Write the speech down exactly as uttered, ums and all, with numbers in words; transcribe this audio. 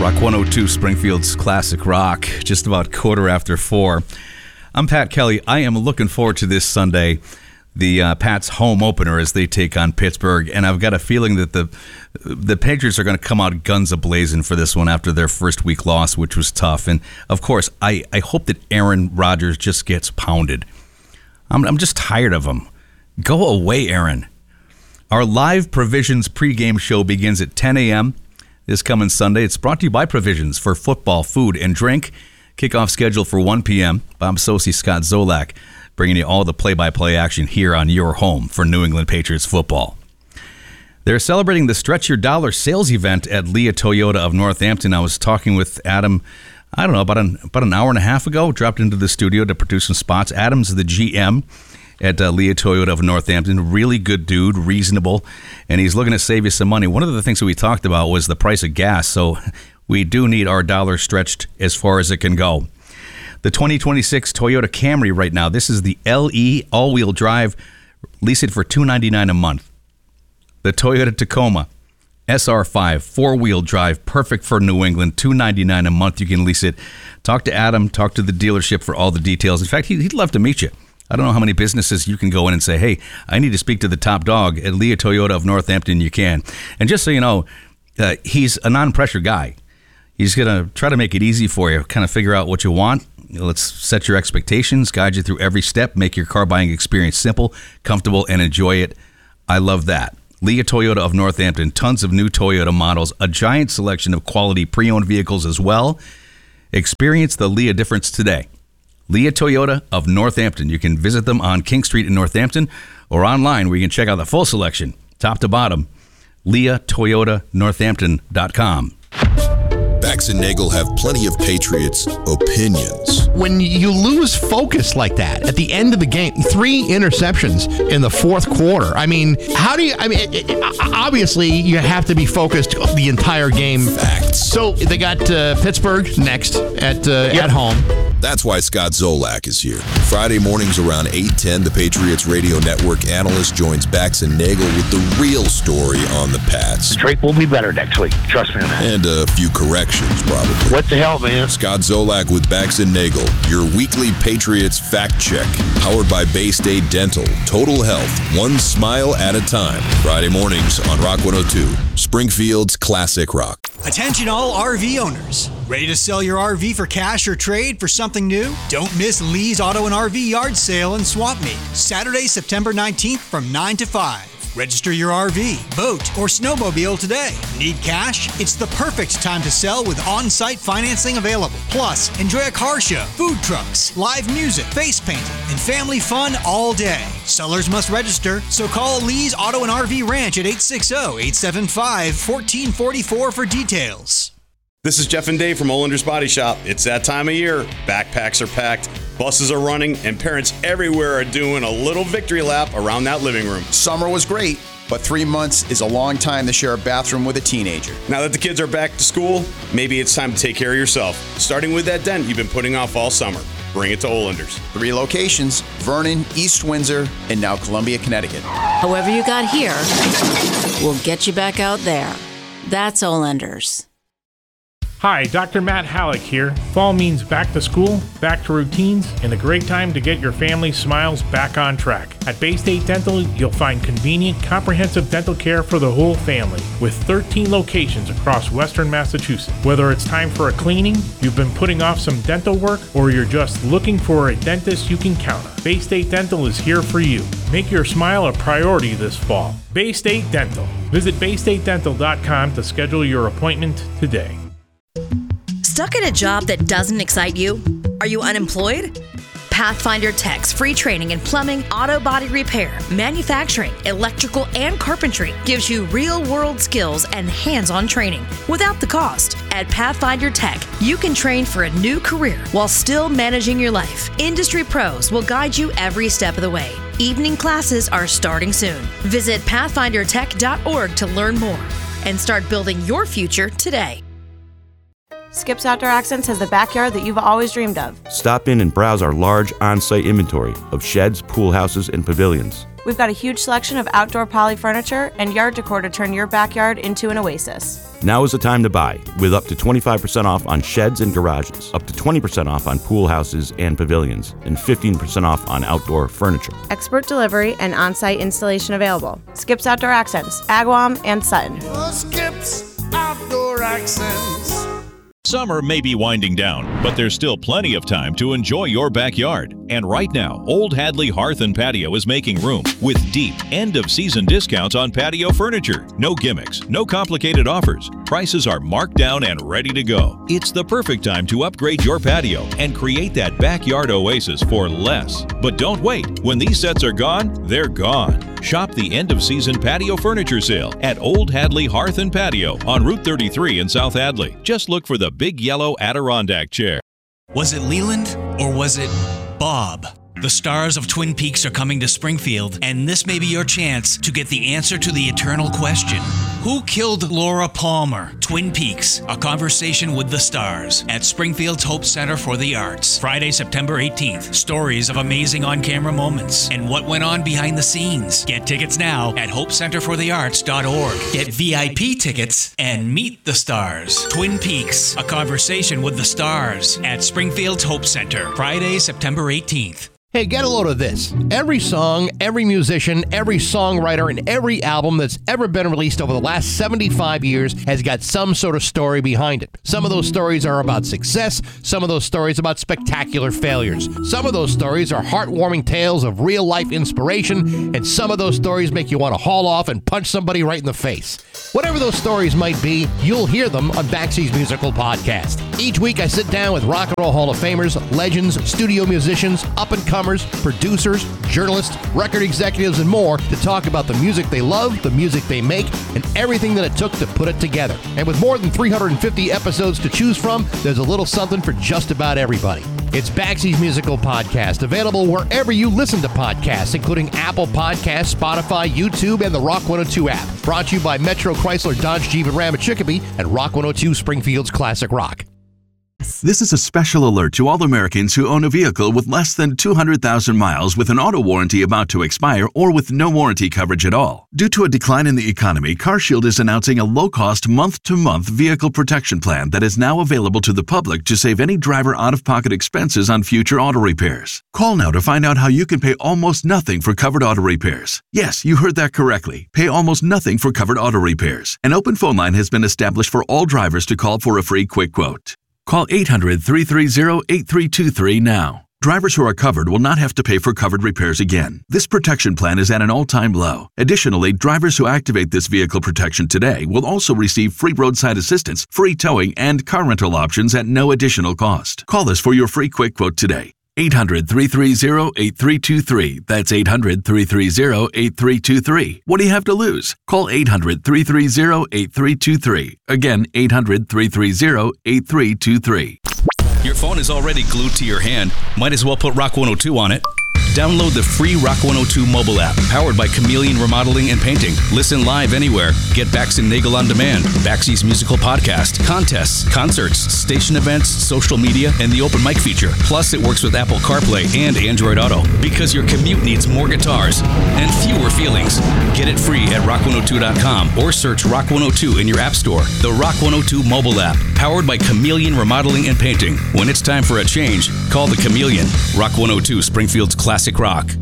Rock one oh two, Springfield's classic rock, just about quarter after four. I'm Pat Kelly. I am looking forward to this Sunday, the uh, Pats home opener as they take on Pittsburgh, and I've got a feeling that the the Patriots are going to come out guns a-blazing for this one after their first week loss, which was tough. And, of course, I, I hope that Aaron Rodgers just gets pounded. I'm, I'm just tired of him. Go away, Aaron. Our live Provisions pregame show begins at ten a.m. this coming Sunday. It's brought to you by Provisions for football, food, and drink. Kickoff scheduled for one p.m. Bob Sosi, Scott Zolak, bringing you all the play-by-play action here on your home for New England Patriots football. They're celebrating the Stretch Your Dollar sales event at Leah Toyota of Northampton. I was talking with Adam, I don't know, about an, about an hour and a half ago, dropped into the studio to produce some spots. Adam's the G M at uh, Leah Toyota of Northampton. Really good dude, reasonable, and he's looking to save you some money. One of the things that we talked about was the price of gas, so we do need our dollar stretched as far as it can go. The twenty twenty-six Toyota Camry right now, this is the L E all-wheel drive. Lease it for two hundred ninety-nine dollars a month. The Toyota Tacoma S R five, four-wheel drive, perfect for New England, two hundred ninety-nine dollars a month. You can lease it. Talk to Adam, talk to the dealership for all the details. In fact, he'd love to meet you. I don't know how many businesses you can go in and say, hey, I need to speak to the top dog at Leah Toyota of Northampton. You can. And just so you know, uh, he's a non-pressure guy. He's going to try to make it easy for you, kind of figure out what you want. Let's set your expectations, guide you through every step, make your car buying experience simple, comfortable, and enjoy it. I love that. Leah Toyota of Northampton, tons of new Toyota models, a giant selection of quality pre-owned vehicles as well. Experience the Leah difference today. Leah Toyota of Northampton. You can visit them on King Street in Northampton or online where you can check out the full selection, top to bottom, leah toyota northampton dot com. Bax and Nagel have plenty of Patriots opinions. When you lose focus like that at the end of the game, three interceptions in the fourth quarter. I mean, how do you, I mean, it, it, obviously you have to be focused the entire game. Facts. So they got uh, Pittsburgh next at uh, yep. at home. That's why Scott Zolak is here. Friday mornings around eight ten, the Patriots Radio Network analyst joins Bax and Nagel with the real story on the Pats. Drake will be better next week. Trust me on that. And a few corrections, probably. What the hell, man? Scott Zolak with Bax and Nagel, your weekly Patriots fact check. Powered by Bay State Dental. Total health, one smile at a time. Friday mornings on Rock one oh two, Springfield's classic rock. Attention all R V owners. Ready to sell your R V for cash or trade for something new? Don't miss Lee's Auto and R V Yard Sale and Swap Meet, Saturday, September nineteenth from nine to five. Register your R V, boat, or snowmobile today. Need cash? It's the perfect time to sell with on-site financing available. Plus, enjoy a car show, food trucks, live music, face painting, and family fun all day. Sellers must register, so call Lee's Auto and R V Ranch at eight six zero, eight seven five, one four four four for details. This is Jeff and Dave from Olander's Body Shop. It's that time of year. Backpacks are packed, buses are running, and parents everywhere are doing a little victory lap around that living room. Summer was great, but three months is a long time to share a bathroom with a teenager. Now that the kids are back to school, maybe it's time to take care of yourself. Starting with that dent you've been putting off all summer. Bring it to Olander's. Three locations: Vernon, East Windsor, and now Columbia, Connecticut. However you got here, we'll get you back out there. That's Olander's. Hi, Doctor Matt Halleck here. Fall means back to school, back to routines, and a great time to get your family's smiles back on track. At Bay State Dental, you'll find convenient, comprehensive dental care for the whole family, with thirteen locations across Western Massachusetts. Whether it's time for a cleaning, you've been putting off some dental work, or you're just looking for a dentist you can count on, Bay State Dental is here for you. Make your smile a priority this fall. Bay State Dental. Visit bay state dental dot com to schedule your appointment today. Stuck in a job that doesn't excite you? Are you unemployed? Pathfinder Tech's free training in plumbing, auto body repair, manufacturing, electrical, and carpentry gives you real-world skills and hands-on training without the cost. At Pathfinder Tech, you can train for a new career while still managing your life. Industry pros will guide you every step of the way. Evening classes are starting soon. Visit pathfinder tech dot org to learn more and start building your future today. Skip's Outdoor Accents has the backyard that you've always dreamed of. Stop in and browse our large on-site inventory of sheds, pool houses, and pavilions. We've got a huge selection of outdoor poly furniture and yard decor to turn your backyard into an oasis. Now is the time to buy, with up to twenty-five percent off on sheds and garages, up to twenty percent off on pool houses and pavilions, and fifteen percent off on outdoor furniture. Expert delivery and on-site installation available. Skips Outdoor Accents, Agawam, and Sutton. Skips Outdoor Accents. Summer may be winding down, but there's still plenty of time to enjoy your backyard. And right now, Old Hadley Hearth and Patio is making room with deep end-of-season discounts on patio furniture. No gimmicks, no complicated offers. Prices are marked down and ready to go. It's the perfect time to upgrade your patio and create that backyard oasis for less. But don't wait. When these sets are gone, they're gone. Shop the end-of-season patio furniture sale at Old Hadley Hearth and Patio on Route thirty-three in South Hadley. Just look for the big yellow Adirondack chair. Was it Leland or was it Bob? The stars of Twin Peaks are coming to Springfield, and this may be your chance to get the answer to the eternal question. Who killed Laura Palmer? Twin Peaks, A Conversation with the Stars at Springfield's Hope Center for the Arts. Friday, September eighteenth. Stories of amazing on-camera moments and what went on behind the scenes. Get tickets now at hope center for the arts dot org. Get V I P tickets and meet the stars. Twin Peaks, A Conversation with the Stars at Springfield's Hope Center. Friday, September eighteenth. Hey, get a load of this. Every song, every musician, every songwriter, and every album that's ever been released over the last seventy-five years has got some sort of story behind it. Some of those stories are about success, some of those stories about spectacular failures. Some of those stories are heartwarming tales of real-life inspiration, and some of those stories make you want to haul off and punch somebody right in the face. Whatever those stories might be, you'll hear them on Baxi's Musical Podcast. Each week I sit down with Rock and Roll Hall of Famers, legends, studio musicians, up-and-comers, producers, journalists, record executives, and more to talk about the music they love, the music they make, and everything that it took to put it together. And with more than three hundred fifty episodes to choose from, there's a little something for just about everybody. It's Baxi's Musical Podcast, available wherever you listen to podcasts, including Apple Podcasts, Spotify, YouTube, and the Rock one oh two app. Brought to you by Metro Chrysler Dodge Jeep and Ram at Chicopee and Rock one oh two Springfield's Classic Rock. This is a special alert to all Americans who own a vehicle with less than two hundred thousand miles with an auto warranty about to expire or with no warranty coverage at all. Due to a decline in the economy, CarShield is announcing a low-cost month-to-month vehicle protection plan that is now available to the public to save any driver out-of-pocket expenses on future auto repairs. Call now to find out how you can pay almost nothing for covered auto repairs. Yes, you heard that correctly. Pay almost nothing for covered auto repairs. An open phone line has been established for all drivers to call for a free quick quote. Call eight hundred, three three zero, eight three two three now. Drivers who are covered will not have to pay for covered repairs again. This protection plan is at an all-time low. Additionally, drivers who activate this vehicle protection today will also receive free roadside assistance, free towing, and car rental options at no additional cost. Call us for your free quick quote today. eight hundred, three three zero, eight three two three. That's eight hundred, three three zero, eight three two three. What do you have to lose? Call eight hundred, three three zero, eight three two three. Again, eight hundred, three three zero, eight three two three. Your phone is already glued to your hand. Might as well put Rock one oh two on it. Download the free Rock one oh two mobile app, powered by Chameleon Remodeling and Painting. Listen live anywhere. Get Bax and Nagel on demand, Baxi's Musical Podcast, contests, concerts, station events, social media, and the open mic feature. Plus, it works with Apple CarPlay and Android Auto, because your commute needs more guitars and fewer feelings. Get it free at rock one oh two dot com or search Rock one oh two in your app store. The Rock one oh two mobile app, powered by Chameleon Remodeling and Painting. When it's time for a change, call the Chameleon. Rock one oh two, Springfield's Classic Rock.